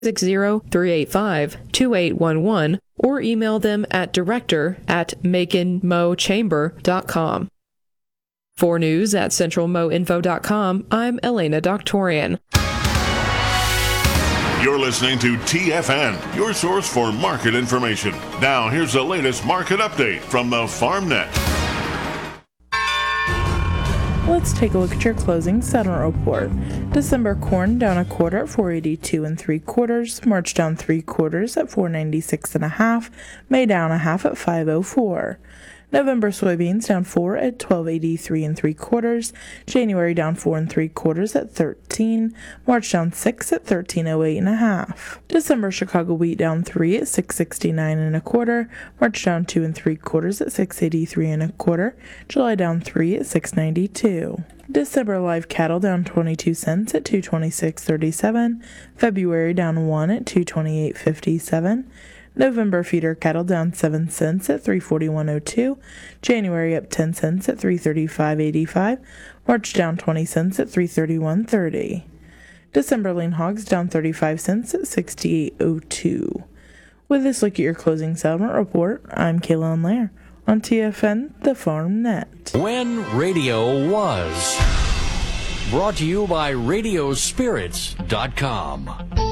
560-385-2811 or email them at director@makinmochamber.com. For news at centralmoinfo.com, I'm Elena Doctorian. You're listening to TFN, your source for market information. Now, here's the latest market update from the FarmNet. Let's take a look at your closing settlement report. December corn down a quarter at 482 3/4. March down 3/4 at 496 1/2. May down a half at 504. November soybeans down 4 at 1283 3/4. January down 4 3/4 at 13. March down 6 at 1308 1/2. December Chicago wheat down 3 at 669 1/4. March down 2 3/4 at 683 1/4. July down 3 at 692. December live cattle down 22 cents at 226.37. February down 1 at 228.57. November feeder cattle down 7 cents at 341.02. January up 10 cents at 335.85. March down 20 cents at 331.30. December lean hogs down 35 cents at 68.02. With this look at your closing settlement report, I'm Kaylin Lair on TFN, the Farm Net. When radio was. Brought to you by Radiospirits.com.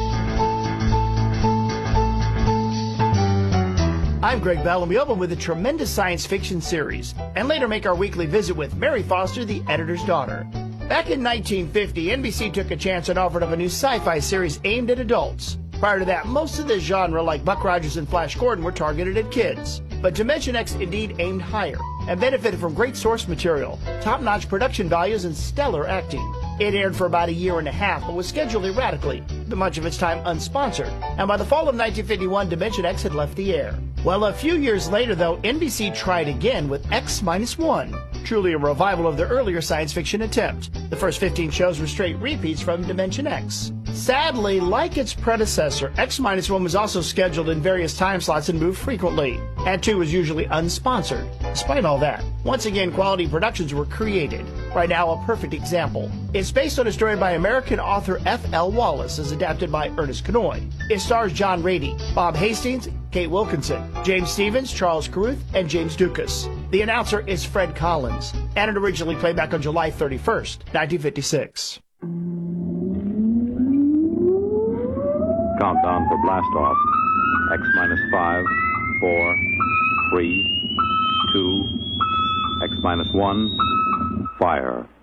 I'm Greg Bell, and we open with a tremendous science fiction series, and later make our weekly visit with Mary Foster, the editor's daughter. Back in 1950, NBC took a chance and offered up a new sci-fi series aimed at adults. Prior to that, most of the genre, like Buck Rogers and Flash Gordon, were targeted at kids. But Dimension X indeed aimed higher, and benefited from great source material, top-notch production values, and stellar acting. It aired for about a year and a half, but was scheduled erratically, but much of its time unsponsored, and by the fall of 1951, Dimension X had left the air. Well, a few years later, though, NBC tried again with X-1, truly a revival of their earlier science fiction attempt. The first 15 shows were straight repeats from Dimension X. Sadly, like its predecessor, X-1 was also scheduled in various time slots and moved frequently, and too was usually unsponsored. Despite all that, once again, quality productions were created. Right now, a perfect example. It's based on a story by American author F.L. Wallace, as adapted by Ernest Kinoy. It stars John Rady, Bob Hastings, Kate Wilkinson, James Stevens, Charles Carruth, and James Dukas. The announcer is Fred Collins, and it originally played back on July 31st, 1956. Countdown for blast off. X-5, 4, 3, 2, X-1, fire.